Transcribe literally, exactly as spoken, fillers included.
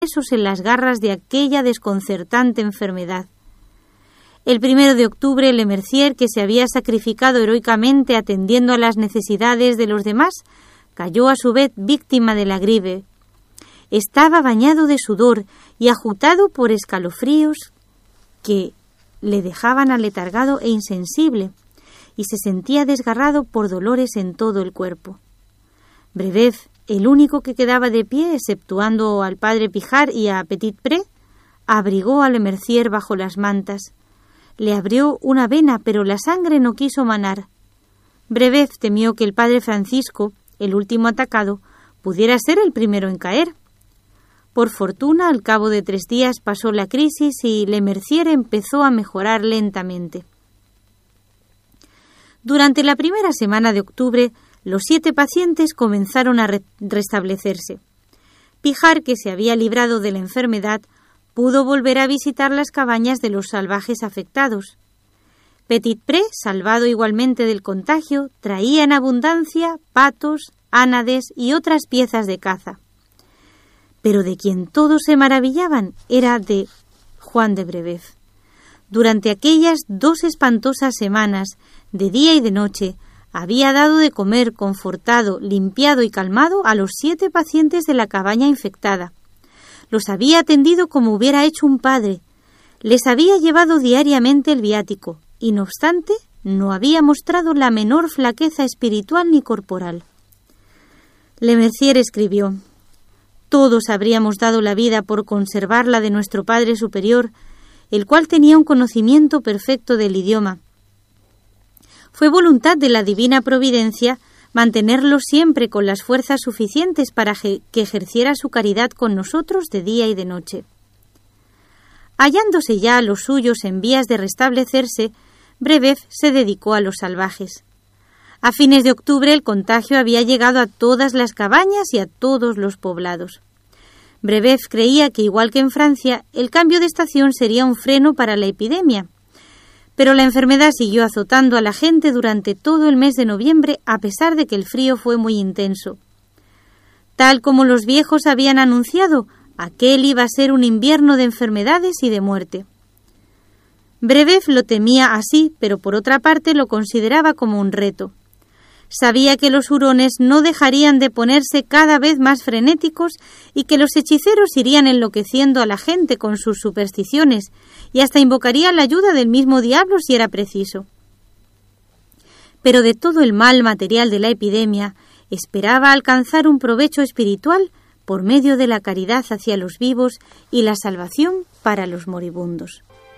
presos en las garras de aquella desconcertante enfermedad. El primero de octubre, Lemercier, que se había sacrificado heroicamente atendiendo a las necesidades de los demás, cayó a su vez víctima de la gripe. Estaba bañado de sudor y agitado por escalofríos que le dejaban aletargado e insensible, y se sentía desgarrado por dolores en todo el cuerpo. Brebeuf, el único que quedaba de pie, exceptuando al padre Pijart y a Petit-Pré, abrigó a Lemercier bajo las mantas. Le abrió una vena, pero la sangre no quiso manar. Brebeuf temió que el padre Francisco, el último atacado, pudiera ser el primero en caer. Por fortuna, al cabo de tres días pasó la crisis y Lemercier empezó a mejorar lentamente. Durante la primera semana de octubre, los siete pacientes comenzaron a re- restablecerse. Pijart, que se había librado de la enfermedad, pudo volver a visitar las cabañas de los salvajes afectados. Petit-Pré, salvado igualmente del contagio, traía en abundancia patos, ánades y otras piezas de caza. Pero de quien todos se maravillaban era de Juan de Brebeuf. Durante aquellas dos espantosas semanas, de día y de noche, había dado de comer, confortado, limpiado y calmado a los siete pacientes de la cabaña infectada. Los había atendido como hubiera hecho un padre. Les había llevado diariamente el viático y, no obstante, no había mostrado la menor flaqueza espiritual ni corporal. Lemercier escribió: «Todos habríamos dado la vida por conservar la de nuestro Padre Superior, el cual tenía un conocimiento perfecto del idioma. Fue voluntad de la divina providencia mantenerlo siempre con las fuerzas suficientes para que ejerciera su caridad con nosotros de día y de noche». Hallándose ya los suyos en vías de restablecerse, Brebeuf se dedicó a los salvajes. A fines de octubre el contagio había llegado a todas las cabañas y a todos los poblados. Brebeuf creía que, igual que en Francia, el cambio de estación sería un freno para la epidemia. Pero la enfermedad siguió azotando a la gente durante todo el mes de noviembre, a pesar de que el frío fue muy intenso. Tal como los viejos habían anunciado, aquel iba a ser un invierno de enfermedades y de muerte. Brebeuf lo temía así, pero por otra parte lo consideraba como un reto. Sabía que los hurones no dejarían de ponerse cada vez más frenéticos y que los hechiceros irían enloqueciendo a la gente con sus supersticiones y hasta invocarían la ayuda del mismo diablo si era preciso. Pero de todo el mal material de la epidemia, esperaba alcanzar un provecho espiritual por medio de la caridad hacia los vivos y la salvación para los moribundos.